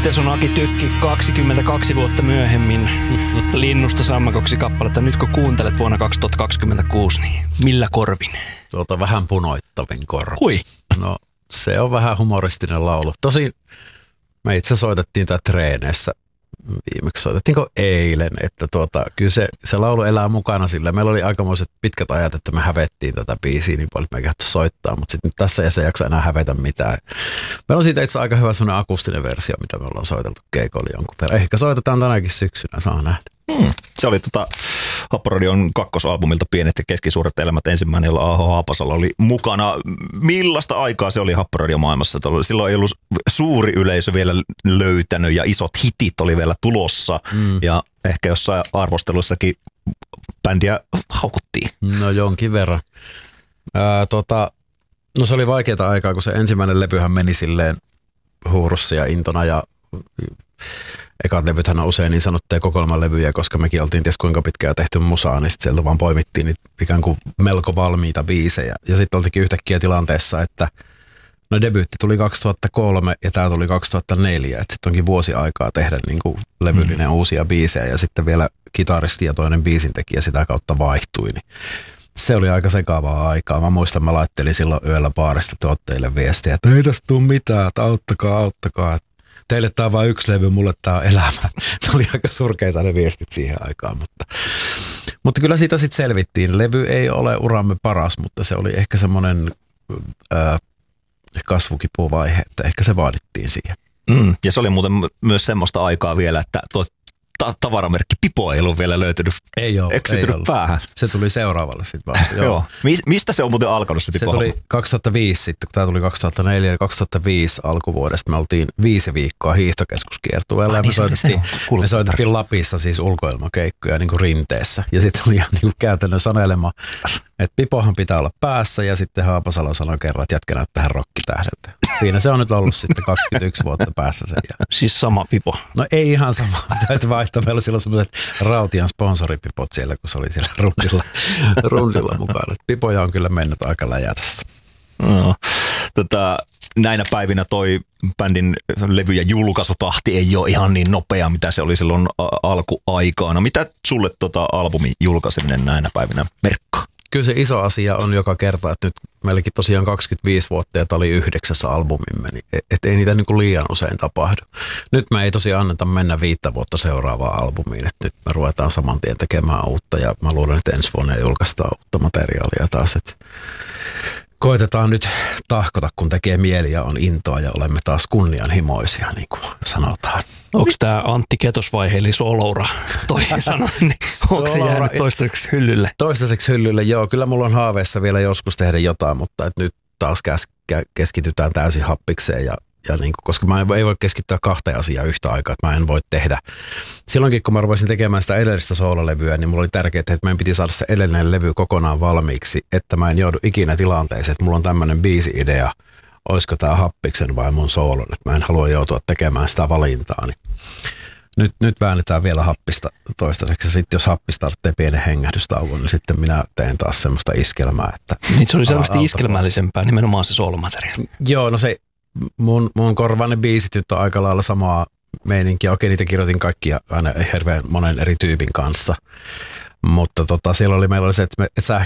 Mites on Aki Tykki 22 vuotta myöhemmin Linnusta sammakoksi kappaletta? Nyt kun kuuntelet vuonna 2026, niin millä korvin? Vähän punoittavin korvin. Hui. No se on vähän humoristinen laulu. Tosin me itse soitettiin tää treeneissä. Viimeksi soitettiinko eilen, että kyllä se laulu elää mukana sillä. Meillä oli aikamoiset pitkät ajat, että me hävettiin tätä biisiä niin paljon, että me ei kehty soittaa, mutta sitten tässä ei se jaksa enää hävetä mitään. Meillä on siitä itse aika hyvä semmoinen akustinen versio, mitä me ollaan soiteltu keikolla jonkun verran. Ehkä soitetaan tänäkin syksynä, saa nähdä. Se oli Happoradion kakkosalbumilta Pienet ja keskisuuret elämät, ensimmäinen, jolla A.H. Haapasalo oli mukana. Millaista aikaa se oli Happoradio maailmassa? Silloin ei ollut suuri yleisö vielä löytänyt ja isot hitit oli vielä tulossa. Ja ehkä jossain arvostelussakin bändiä haukuttiin. No jonkin verran. No se oli vaikeaa aikaa, kun se ensimmäinen levyhän meni silleen huurussa ja intona ja ekat levythän on usein niin sanottuja kokoelmalevyjä, koska mekin oltiin ties kuinka pitkään tehty musaa, niin sitten sieltä vaan poimittiin niitä ikään kuin melko valmiita biisejä. Ja sitten oltikin yhtäkkiä tilanteessa, että no debyytti tuli 2003 ja tämä tuli 2004, että sitten onkin vuosi aikaa tehdä niin kuin levyllinen uusia biisejä ja sitten vielä kitaristi ja toinen biisintekijä sitä kautta vaihtui. Niin se oli aika sekaavaa aikaa. Mä muistan, mä laittelin silloin yöllä baarista tuotteille viestiä, että ei tästä tule mitään, että auttakaa. Teille tää on vain yksi levy, mulle tää on elämä. Ne oli aika surkeita ne viestit siihen aikaan, mutta kyllä siitä sitten selvittiin. Levy ei ole uramme paras, mutta se oli ehkä semmoinen kasvukipuvaihe, että ehkä se vaadittiin siihen. Ja se oli muuten myös semmoista aikaa vielä, että tavaramerkki Pipo ei ollut vielä löytynyt. Ei ole. Päähän. Se tuli seuraavalle sitten vasta. Joo. Mistä se on muuten alkanut se Pipo? Se tuli 2005 sitten, kun tämä tuli 2004 ja 2005 alkuvuodesta. Me oltiin 5 viikkoa hiihtokeskuskiertueella ja me soitettiin Lapissa siis ulkoilmakeikkoja niin kuin rinteessä. Ja sitten oli ihan niin kuin käytännön sanelema, että Pipohan pitää olla päässä ja sitten Haapasalo sanoi kerran, että jätkä näyttää rokkitähdeltä. Siinä se on nyt ollut sitten 21 vuotta päässä sen. Siis sama Pipo? No ei ihan sama. Täytyy vaihtaa. Meillä oli silloin sellaiset Rautian sponsoripipot siellä, kun se oli siellä rundilla mukana. Pipoja on kyllä mennyt aika läjätässä. No, näinä päivinä toi bändin levy- ja julkaisutahti ei ole ihan niin nopea, mitä se oli silloin alkuaikaan. No, mitä sulle albumin julkaiseminen näinä päivinä merkkaa? Kyllä se iso asia on joka kerta, että nyt meilläkin tosiaan 25 vuotta ja tämä oli 9. albumimme, niin et ei niitä niin kuin liian usein tapahdu. Nyt me ei tosiaan anneta mennä 5 vuotta seuraavaan albumiin, että nyt me ruvetaan saman tien tekemään uutta ja mä luulen, että ensi vuonna julkaistaan uutta materiaalia taas, että koitetaan nyt tahkota, kun tekee mieli ja on intoa ja olemme taas kunnianhimoisia, niin kuin sanotaan. Onko tämä Antti Ketosvaihe eli Soloura toisin sanoen, niin onko se jäänyt toistaiseksi hyllylle? Toistaiseksi hyllylle, joo. Kyllä mulla on haaveessa vielä joskus tehdä jotain, mutta et nyt taas keskitytään täysin happikseen ja niin kuin, koska mä ei voi keskittyä 2 asiaa yhtä aikaa, että mä en voi tehdä. Silloinkin, kun mä rupesin tekemään sitä edellistä soololevyä, niin mulla oli tärkeää, että meidän piti saada se edellinen levy kokonaan valmiiksi, että mä en joudu ikinä tilanteeseen, että mulla on tämmöinen biisi-idea, olisiko tää happiksen vai mun soolon, että mä en halua joutua tekemään sitä valintaa. Niin nyt väännetään vielä happista toistaiseksi ja sitten jos happis tarvitsee pienen hengähdystauon, niin sitten minä teen taas semmoista iskelmää. Että niin se oli selvästi iskelmällisempää, nimenomaan se soolomateriaali. Joo, no se mun korvainen biisit nyt on aika lailla samaa meininkiä. Okei, niitä kirjoitin kaikkia aina hirveän monen eri tyypin kanssa. Mutta siellä meillä oli se, että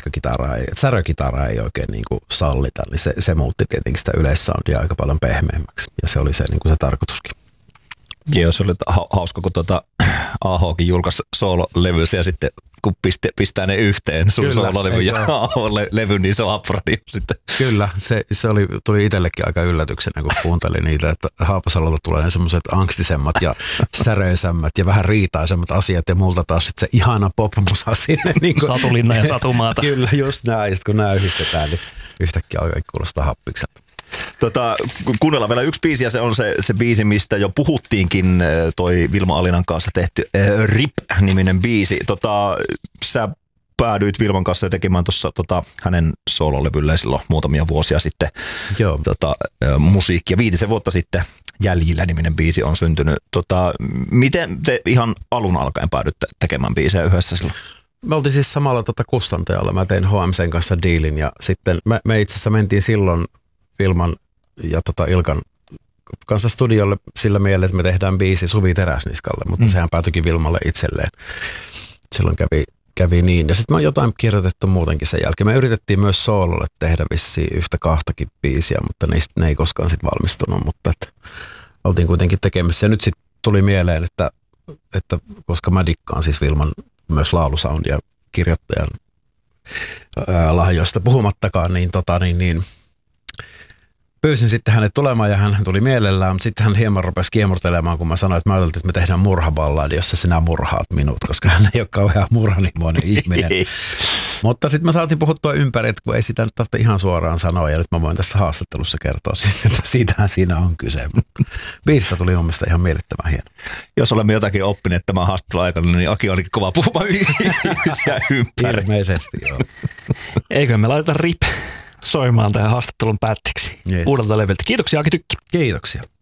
särökitaraa ei oikein niin kuin sallita, niin se muutti tietenkin sitä yleissoundia aika paljon pehmeämmäksi. Ja se oli se, niin kuin se tarkoituskin. Joo, se oli hauska, kun A.H.kin julkaisi soololevyä ja sitten kun pistää ne yhteen, sun soololevy ja A.H.-levy, niin se on Happoradio sitten. Kyllä, se tuli itsellekin aika yllätyksenä, kun kuuntelin niitä, että Haapasalolta tulee ne semmoiset angstisemmat ja säröisämmät ja vähän riitaisemmat asiat ja multa taas sitten se ihana pop-musa sinne. Niin kuin, Satulinna ja Satumaata. Kyllä, just näin. Ja sitten kun nämä yhdistetään, niin yhtäkkiä alkaa kuulostaa happikselta. Kuunnellaan vielä yksi biisi ja se on se biisi, mistä jo puhuttiinkin, toi Vilma Alinan kanssa tehty RIP-niminen biisi. Sä päädyit Vilman kanssa tekemään tuossa hänen soololevylleen silloin muutamia vuosia sitten musiikkia. 5 vuotta sitten Jäljillä niminen biisi on syntynyt. Miten te ihan alun alkaen päädytte tekemään biisejä yhdessä silloin? Me oltiin siis samalla kustantajalla. Mä tein HMCn kanssa diilin ja sitten me itse asiassa mentiin silloin Vilman ja Ilkan kanssa studiolle sillä mielellä, että me tehdään biisi Suvi Teräsniskalle, mutta sehän päätyikin Vilmalle itselleen. Silloin kävi niin. Ja sitten me on jotain kirjoitettu muutenkin sen jälkeen. Me yritettiin myös soololle tehdä vissiin 1-2 biisiä, mutta ne ei koskaan sitten valmistunut, mutta oltiin kuitenkin tekemässä. Ja nyt sitten tuli mieleen, että koska mä dikkaan siis Vilman myös laulusoundia kirjoittajan lahjoista puhumattakaan, niin pyysin sitten hänet tulemaan ja hän tuli mielellään, mutta sitten hän hieman rupesi kiemurtelemaan, kun mä sanoin, että mä ajattelin, että me tehdään murhaballadi, jossa sinä murhaat minut, koska hän ei ole kauhean murhanimoinen ihminen. Mutta sitten me saatiin puhuttua ympäri, että kun ei sitä nyt tarvitse ihan suoraan sanoa, ja nyt mä voin tässä haastattelussa kertoa että siitähän siinä on kyse. Biisistä tuli mun mielestä ihan miellyttävän hieno. Jos olemme jotakin oppineet tämän haastattelun aikana, niin Aki olikin kova puhumaan ihmisiä ympäri. Ilmeisesti, joo. Eikö me laiteta RIP soimaan tähän haastattelun päätteeksi uudelta levyltä. Kiitoksia Aki Tykki. Kiitoksia.